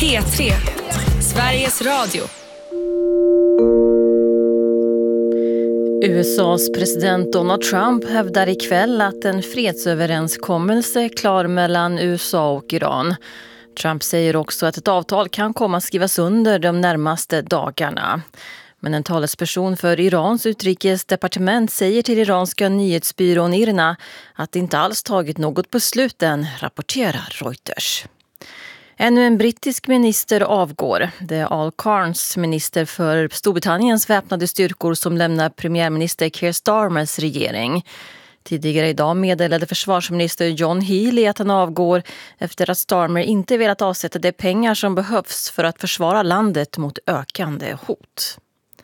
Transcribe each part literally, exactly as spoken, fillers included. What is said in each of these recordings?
P tre, Sveriges Radio. U S A:s president Donald Trump hävdar ikväll att en fredsöverenskommelse är klar mellan U S A och Iran. Trump säger också att ett avtal kan komma att skrivas under de närmaste dagarna. Men en talesperson för Irans utrikesdepartement säger till iranska nyhetsbyrån IRNA att det inte alls tagit något beslut än, rapporterar Reuters. Ännu en brittisk minister avgår. Det är Al Carnes, minister för Storbritanniens väpnade styrkor, som lämnar premiärminister Keir Starmers regering. Tidigare idag meddelade försvarsminister John Healey att han avgår efter att Starmer inte velat avsätta de pengar som behövs för att försvara landet mot ökande hot.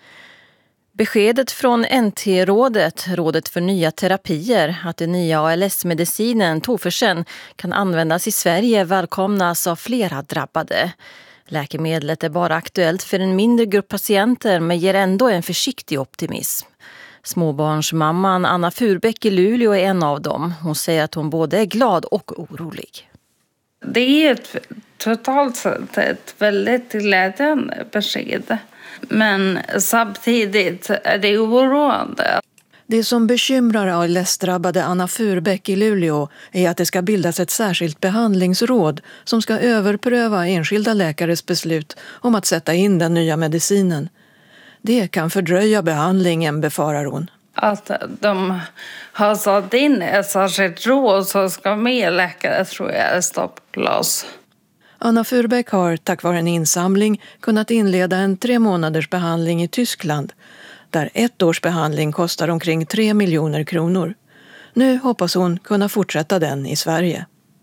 Beskedet från N T-rådet, Rådet för nya terapier, att den nya A L S-medicinen Tofersen kan användas i Sverige välkomnas av flera drabbade. Läkemedlet är bara aktuellt för en mindre grupp patienter men ger ändå en försiktig optimism. Småbarnsmamman Anna Furbäck i Luleå är en av dem. Hon säger att hon både är glad och orolig. Det är ett, totalt sett ett väldigt glädjande besked. Men samtidigt är det oroande. Det som bekymrar A L S-drabbade Anna Furbäck i Luleå är att det ska bildas ett särskilt behandlingsråd som ska överpröva enskilda läkares beslut om att sätta in den nya medicinen. Det kan fördröja behandlingen, befarar hon. Att de har satt in ett särskilt råd som ska med läkare tror jag är stoppglas. Anna Furbäck har tack vare en insamling kunnat inleda en tre månaders behandling i Tyskland, där ett års behandling kostar omkring tre miljoner kronor. Nu hoppas hon kunna fortsätta den i Sverige.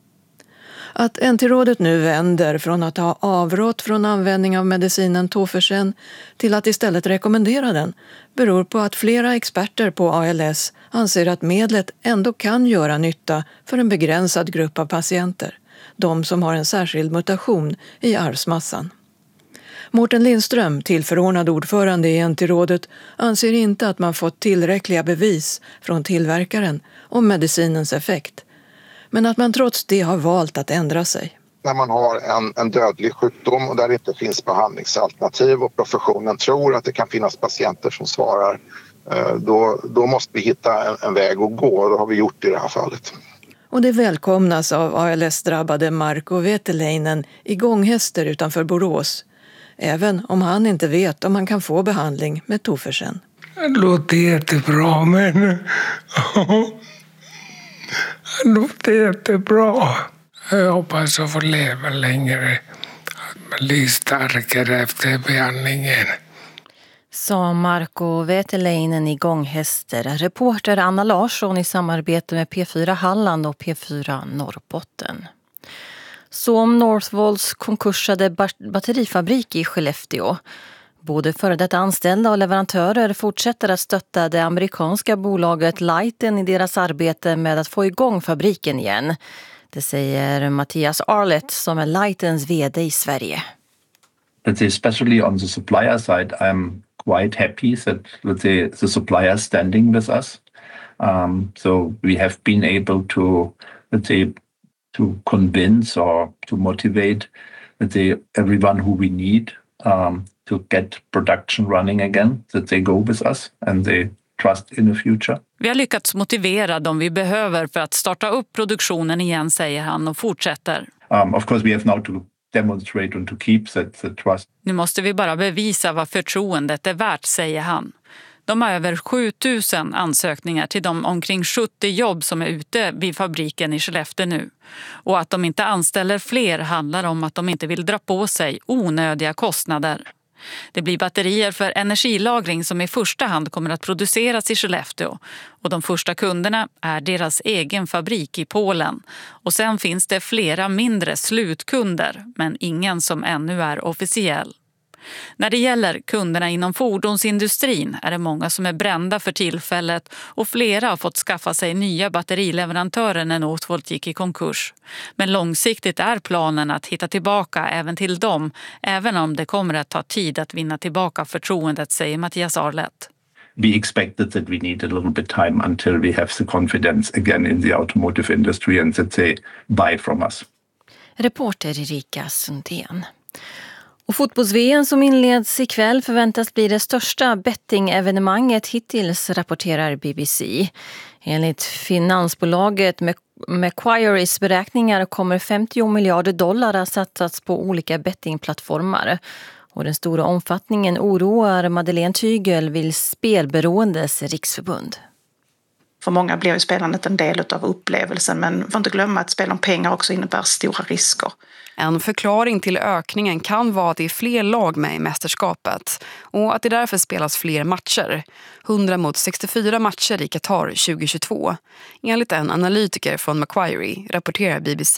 Att N T-rådet nu vänder från att ha avrått från användning av medicinen Tofersen till att istället rekommendera den beror på att flera experter på A L S anser att medlet ändå kan göra nytta för en begränsad grupp av patienter. De som har en särskild mutation i arvsmassan. Mårten Lindström, tillförordnad ordförande i N T-rådet, anser inte att man fått tillräckliga bevis från tillverkaren om medicinens effekt. Men att man trots det har valt att ändra sig. När man har en, en dödlig sjukdom och där det inte finns behandlingsalternativ och professionen tror att det kan finnas patienter som svarar, då, då måste vi hitta en, en väg att gå, och det har vi gjort i det här fallet. Och det välkomnas av A L S-drabbade Marko Veteleinen i Gånghester utanför Borås. Även om han inte vet om han kan få behandling med Tofersen. Det låter jättebra, men det låter jättebra. Jag hoppas att få leva längre, att bli starkare efter behandlingen. Sa Marko Veteleinen i Gånghester. Reporter Anna Larsson i samarbete med P fyra Halland och P fyra Norrbotten. Så om Northvolts konkursade batterifabrik i Skellefteå. Både före detta anställda och leverantörer fortsätter att stötta det amerikanska bolaget Lighten i deras arbete med att få igång fabriken igen. Det säger Mattias Arlett som är Lightens vd i Sverige. Especially on the supplier side, I'm quite happy that let's say, the supplier is standing with us. Um, so we have been able to, let's say, to convince or to motivate, let's say, everyone who we need um, to get production running again, that they go with us and they trust in the future. Vi har lyckats motivera dem vi behöver för att starta upp produktionen igen, säger han och fortsätter. Um, of course we have now to demonstrate and to keep that, that trust. Nu måste vi bara bevisa vad förtroendet är värt, säger han. De har över sju tusen ansökningar till de omkring sjuttio jobb som är ute vid fabriken i Skellefteå nu. Och att de inte anställer fler handlar om att de inte vill dra på sig onödiga kostnader. Det blir batterier för energilagring som i första hand kommer att produceras i Skellefteå. Och de första kunderna är deras egen fabrik i Polen. Och sen finns det flera mindre slutkunder, men ingen som ännu är officiell. När det gäller kunderna inom fordonsindustrin är det många som är brända för tillfället och flera har fått skaffa sig nya batterileverantörer när Northvolt gick i konkurs. Men långsiktigt är planen att hitta tillbaka även till dem, även om det kommer att ta tid att vinna tillbaka förtroendet, säger Mattias Arlett. We expected that we need a little bit time until we have the confidence again in the automotive industry and that they buy from us. Reporter Erika Sundén. Och fotbolls-V M som inleds ikväll förväntas bli det största betting-evenemanget hittills, rapporterar B B C. Enligt finansbolaget Macquaries beräkningar kommer femtio miljarder dollar att satsas på olika bettingplattformar. Och den stora omfattningen oroar Madeleine Tygel vid Spelberoendes riksförbund. För många blir ju spelandet en del av upplevelsen, men får inte glömma att spel om pengar också innebär stora risker. En förklaring till ökningen kan vara att det är fler lag med i mästerskapet och att det därför spelas fler matcher. hundra mot sextiofyra matcher i Qatar tjugohundratjugotvå. Enligt en analytiker från Macquarie, rapporterar B B C.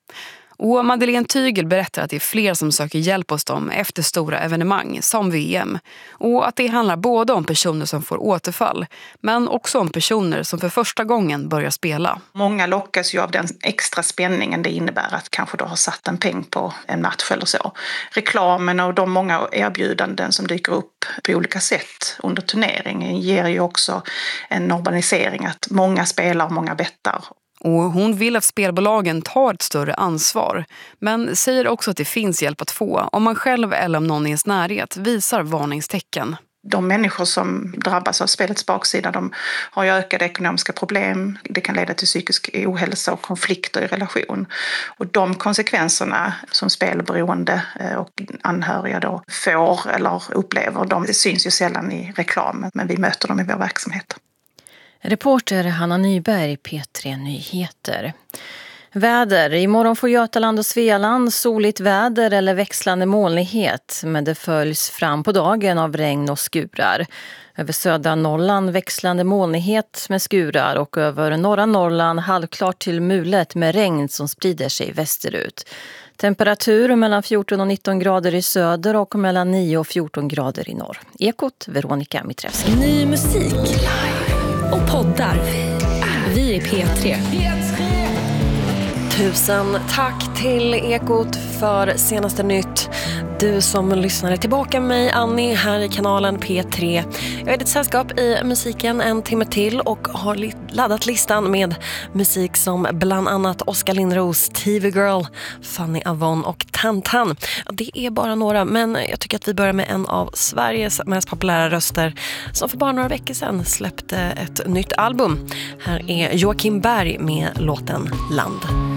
Och Madeleine Tygel berättar att det är fler som söker hjälp hos dem efter stora evenemang som V M. Och att det handlar både om personer som får återfall, men också om personer som för första gången börjar spela. Många lockas ju av den extra spänningen det innebär att kanske då ha satt en peng på en match eller så. Reklamen och de många erbjudanden som dyker upp på olika sätt under turneringen ger ju också en normalisering att många spelar och många bettar. Och hon vill att spelbolagen tar ett större ansvar, men säger också att det finns hjälp att få om man själv eller om någon i ens närhet visar varningstecken. De människor som drabbas av spelets baksida, de har ju ökade ekonomiska problem. Det kan leda till psykisk ohälsa och konflikter i relation. Och de konsekvenserna som spelberoende och anhöriga då får eller upplever, de syns ju sällan i reklamen, men vi möter dem i vår verksamhet. Reporter Hanna Nyberg, P tre Nyheter. Väder. Imorgon får Götaland och Svealand soligt väder eller växlande molnighet, men det följs fram på dagen av regn och skurar. Över södra Norrland växlande molnighet med skurar och över norra Norrland halvklart till mulet med regn som sprider sig västerut. Temperatur mellan fjorton och nitton grader i söder och mellan nio och fjorton grader i norr. Ekot, Veronica Mitrevski. Ny musik och poddar. Vi är P tre. Tusen tack till Ekot för senaste nytt. Du som lyssnade tillbaka med mig, Annie, här i kanalen P tre. Jag är ditt sällskap i musiken en timme till och har laddat listan med musik som bland annat Oskar Lindros, T V Girl, Fanny Avon och Tantan. Det är bara några, men jag tycker att vi börjar med en av Sveriges mest populära röster som för bara några veckor sedan släppte ett nytt album. Här är Joakim Berg med låten Land.